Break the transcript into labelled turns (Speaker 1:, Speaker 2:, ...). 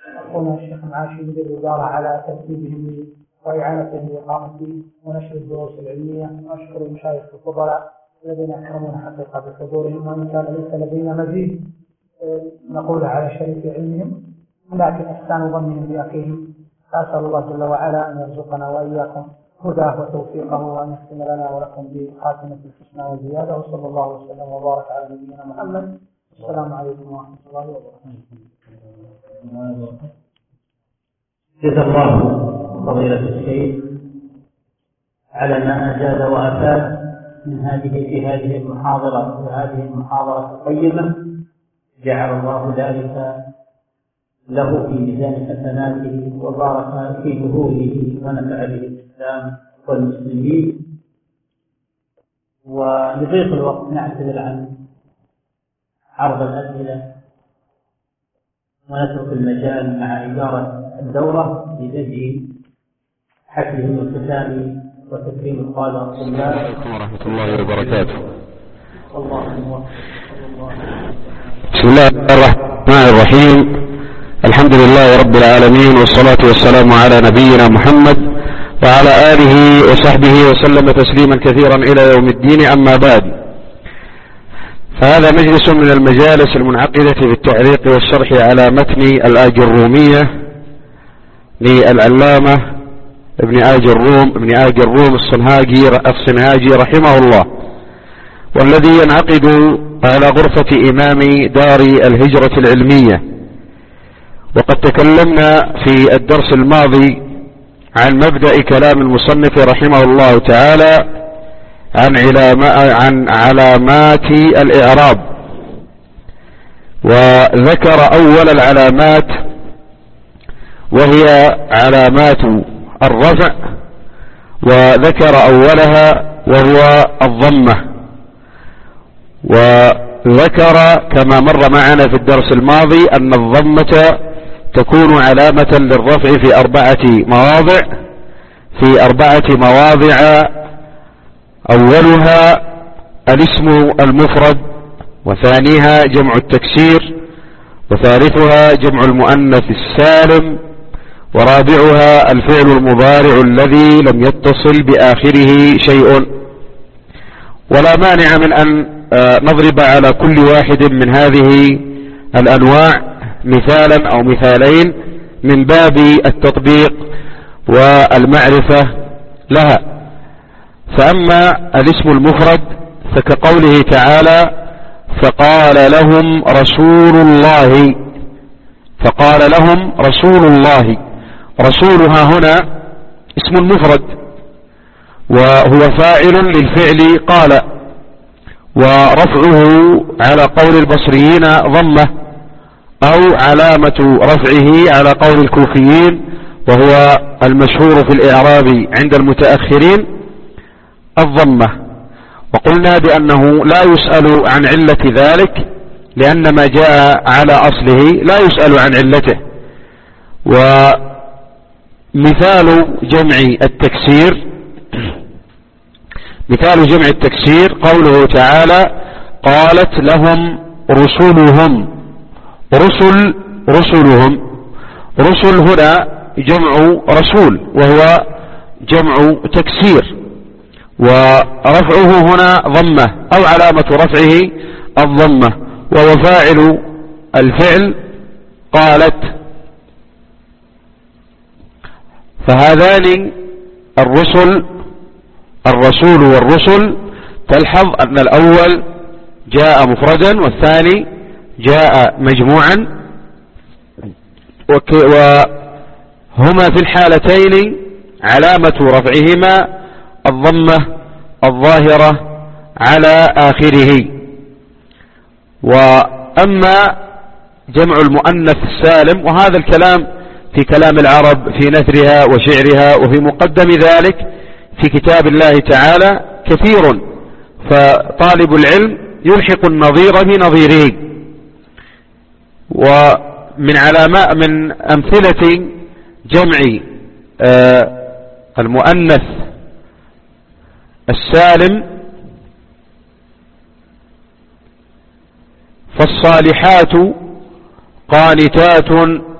Speaker 1: أخونا الشيخ العاشي مدير الوزارة على ترتيبهم وإعانتهم لإقامة ونشر الدروس العلمية، وأشكر المشايخ الفضلاء الذين أكرمونا حقيقة بحضورهم، وإن كان ليس لدينا مزيد نقول على شريك علمهم، لكن إحسان ظنهم بأخيهم. أسأل الله جل وعلا أن يرزقنا وإياكم هداه وتوفيقه، وأن يختم لنا ولكم بخاتمة الحسنى وزيادة، وصلى الله وسلم وبارك على نبينا محمد. السلام عليكم ورحمة الله وبركاته.
Speaker 2: جزا الله فضيلة الشيخ على ما أجاد وأفاد في هذه المحاضرة وهذه المحاضرة القيمة، جعل الله ذلك له في ميزان حسناته وبارك في جهوده ونفع به الإسلام والمسلمين. ولضيق الوقت نعتذر عن عرض الأسئلة ونترك المجال مع إدارة الدورة لبدء حفلهم الختامي وتكريم القادة الطلاب.
Speaker 3: عليكم ورحمة الله وبركاته.
Speaker 4: بسم الله الرحمن الرحيم. الحمد لله رب العالمين، والصلاة والسلام على نبينا محمد وعلى آله وصحبه وسلم تسليما كثيرا إلى يوم الدين. أما بعد، فهذا مجلس من المجالس المنعقدة في التعليق والشرح على متن الآجرومية للعلامة ابن آج الروم الصنهاجي رحمه الله، والذي ينعقد على غرفة إمام دار الهجرة العلمية. وقد تكلمنا في الدرس الماضي عن مبدأ كلام المصنف رحمه الله تعالى عن علامات الإعراب، وذكر أول العلامات وهي علامات الرفع، وذكر أولها وهو الضمة، وذكر كما مر معنا في الدرس الماضي أن الضمة تكون علامة للرفع في أربعة مواضع، أولها الاسم المفرد، وثانيها جمع التكسير، وثالثها جمع المؤنث السالم، ورابعها الفعل المضارع الذي لم يتصل بآخره شيء. ولا مانع من أن نضرب على كل واحد من هذه الأنواع مثالا أو مثالين من باب التطبيق والمعرفة لها. فأما الاسم المفرد فكقوله تعالى فقال لهم رسول الله. رسولها هنا اسم مفرد، وهو فاعل للفعل قال، ورفعه على قول البصريين ضمة، أو علامة رفعه على قول الكوفيين وهو المشهور في الإعراب عند المتأخرين الضمة. وقلنا بأنه لا يسأل عن علة ذلك، لأن ما جاء على أصله لا يسأل عن علته. ومثال جمع التكسير قوله تعالى قالت لهم رسلهم. رسل هنا جمع رسول وهو جمع تكسير، ورفعه هنا ضمة أو علامة رفعه الضمة، وهو فاعل الفعل قالت. فهذان الرسول والرسل تلحظ أن الأول جاء مفردا والثاني جاء مجموعا، وهما في الحالتين علامة رفعهما الضمة الظاهرة على آخره. وأما جمع المؤنث السالم، وهذا الكلام في كلام العرب في نثرها وشعرها وفي مقدم ذلك في كتاب الله تعالى كثير، فطالب العلم يلحق النظير بنظيره. ومن أمثلة جمع المؤنث السالم فالصالحات قانتات